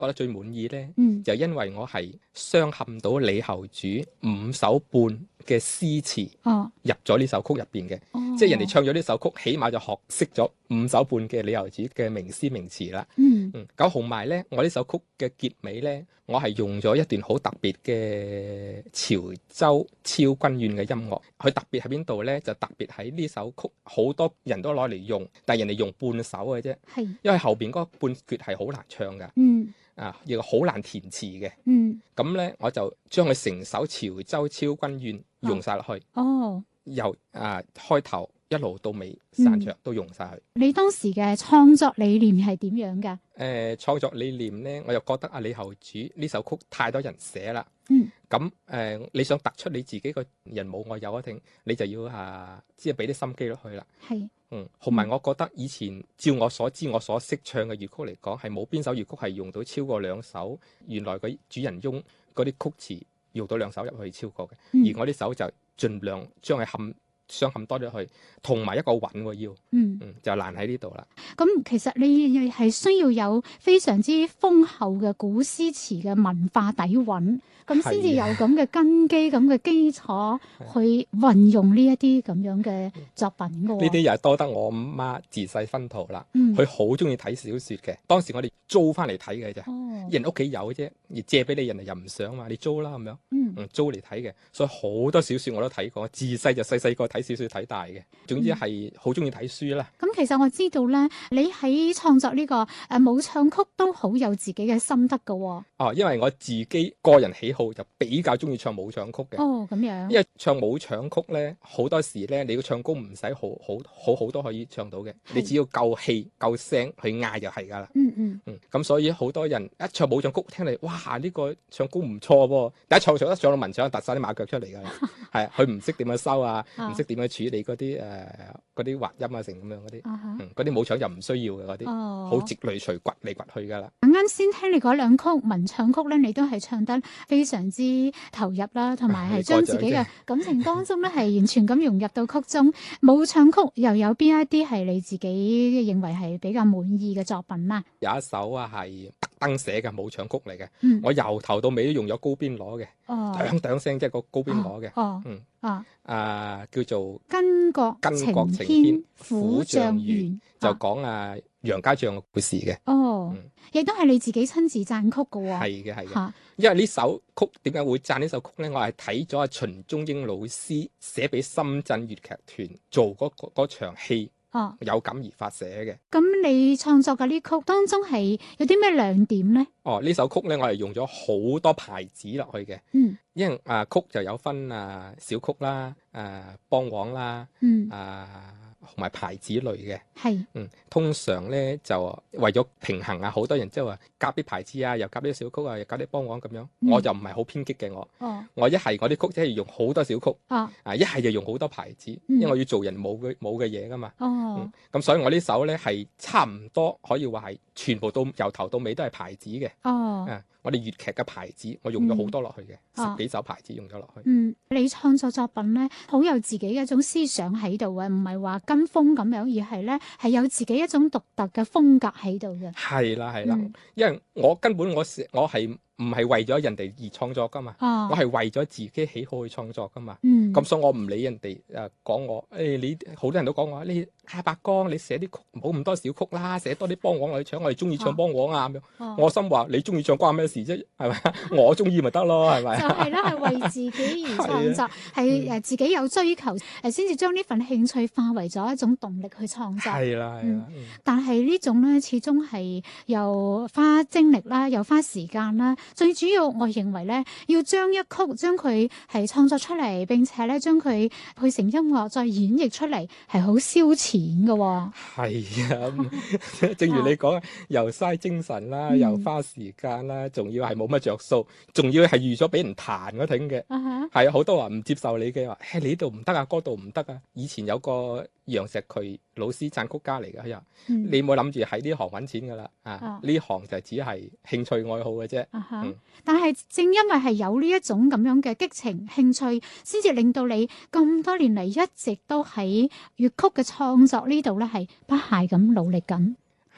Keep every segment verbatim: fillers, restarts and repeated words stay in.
覺得最滿意咧， 嗯就因為我係鑲嵌到李後主五首半嘅詩詞哦入咗呢首曲入邊嘅， 哦， 即係人哋唱咗呢首曲，起碼就學識咗五首半嘅李後主嘅名詩名詞啦。 嗯嗯，咁同埋咧，我呢首曲嘅結尾咧，我係用咗一段好特別嘅潮州超軍縣嘅音樂。佢特別喺邊度咧？就特別喺呢首曲，好多人都攞嚟用，但係人哋用半首嘅啫， 係因為後邊嗰個半橛係好難唱噶， 嗯啊，亦好難填詞嘅。 嗯咁咧，我就將佢成首潮州超軍縣用晒落去， 哦。 由啊開頭一路到尾散場都用晒佢。 你當時嘅創作理念係點樣㗎？ 誒、呃、創作理念咧，我又覺得啊李後主呢首曲太多人寫啦。 嗯， 咁誒、呃，你想突出你自己個人冇我有一定，你就要啊，即係俾啲心機落去啦。 係嗯，同埋我覺得以前照我所知，我所識唱嘅粵曲嚟講，係冇邊首粵曲係用到超過兩首。原來佢主人翁嗰啲曲詞用到兩首入去超過嘅， 嗯而我啲手就盡量將佢冚鑲嵌多咗去，同埋一個韻喎要， 嗯。 嗯，就難喺呢度啦。 咁其實你係需要有非常之豐厚嘅古詩詞嘅文化底蘊，咁先至有咁嘅根基、咁嘅基礎去運用呢一啲咁樣嘅作品嘅喎。 呢啲又係多得我媽自細薰陶啦。 嗯佢好中意睇小説嘅，當時我哋租翻嚟睇嘅啫， 哦， 人屋企有啫，而借俾你人哋又唔想嘛，你租啦咁樣， 嗯嗯，租嚟睇嘅，所以好多小説我都睇過，自細就細細個睇小説睇大嘅，總之係好中意睇書啦。 咁其實我知道咧，你喺創作呢個誒舞唱曲都好有自己嘅心得嘅喎。 哦，因為我自己個人喜好就比較中意唱舞唱曲嘅。 哦，咁樣。 因為唱舞唱曲咧，好多時咧，你個唱功唔使好好好好都可以唱到嘅，你只要夠氣夠聲去嗌就係㗎啦。 嗯嗯。 嗯，咁所以好多人一唱舞唱曲聽嚟，哇！呢、這個唱功唔錯喎，第一唱唱一唱到文唱，突晒啲馬腳出嚟㗎啦。係啊，佢唔識點樣收啊，唔識點樣處理嗰啲誒嗰啲滑音啊，成咁樣嗰啲。 啊哈嗯，嗰啲舞唱就唔需要嘅嗰啲， 哦好直淚隨掘嚟掘去㗎啦。 啱先聽你嗰兩曲文唱曲咧，你都係唱得非常之投入啦，同埋係將自己嘅感情當中咧係完全咁融入到曲中。舞唱曲又有邊一啲係你自己認為係比較滿意嘅作品啊？ 有一首啊係特登寫嘅舞唱曲嚟嘅， 嗯我由頭到尾都用咗高邊鑼嘅， 哦響響聲即係個高邊鑼嘅。 哦嗯啊啊叫做巾幗巾幗情牽牽苦苦將圓將圓，就講啊楊家將嘅故事嘅。 哦， 嗯亦都係你自己親自讚曲嘅喎。 係嘅係嘅， 嚇因為呢首曲點解會讚呢首曲咧？我係睇咗阿秦中英老師寫俾深圳粵劇團做嗰嗰嗰場戲， 哦， 有感而發寫嘅。 咁你創作嘅呢曲當中係有啲咩亮點咧？ 哦，呢首曲咧，我係用咗好多牌子落去嘅， 嗯因為啊曲就有分啊小曲啦、誒梆簧啦、 嗯， 啊同埋牌子類嘅。 係嗯，通常咧就為咗平衡啊，好多人即係話夾啲牌子啊，又夾啲小曲啊，又夾啲梆簧咁樣。 嗯我就唔係好偏激嘅我， 哦我一係我啲曲即係用好多小曲， 啊啊一係就用好多牌子， 嗯因為我要做人冇嘅冇嘅嘢噶嘛。 哦嗯，咁所以我呢首咧係差唔多可以話係全部到由頭到尾都係牌子嘅。 哦。 啊，我哋粵劇嘅牌子，我用咗好多落去嘅， 哦十幾首牌子用咗落去。 嗯，你創作作品咧，好有自己嘅一種思想喺度嘅，唔係話跟風咁樣，而係咧係有自己一種獨特嘅風格喺度嘅。 係啦係啦， 嗯因為我根本我是我係唔係為咗人哋而創作噶嘛， 哦我係為咗自己喜好去創作噶嘛。 嗯， 咁所以我唔理人哋誒講我，誒、你好多人都講我，你阿伯哥你寫啲曲唔好咁多小曲啦，寫多啲梆簧落去唱，我哋中意唱梆簧啊咁樣。 哦我心話你中意唱關咩事啫，係咪？我中意咪得咯，係咪？ 就係啦，係為自己而創作，係誒自己有追求，誒先至將呢份興趣化為咗一種動力去創作。 係啦係啦，嗯但係呢種咧，始終係又花精力啦，又花時間啦。最主要，我認為咧，要將一曲將佢係創作出嚟，並且咧將佢配成音樂再演繹出嚟，係好燒錢嘅喎。 係啊，正如你講，又嘥精神啦， 嗯又花時間啦，仲要係冇乜着數，仲要係預咗俾人彈嗰挺嘅。 啊哈， 係啊，好多話唔接受你嘅話，誒你呢度唔得啊，嗰度唔得啊。以前有個楊石渠老師讚曲家嚟嘅，佢話： 嗯你冇諗住喺呢行揾錢㗎啦，啊啊呢行就只係興趣愛好嘅啫。 啊哈嗯但係正因為係有呢一種咁樣嘅激情興趣，先至令到你咁多年嚟一直都喺粵曲嘅創作呢度咧係不懈咁努力緊。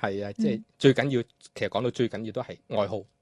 係啊，即係最緊要，其實講到最緊要都係愛好。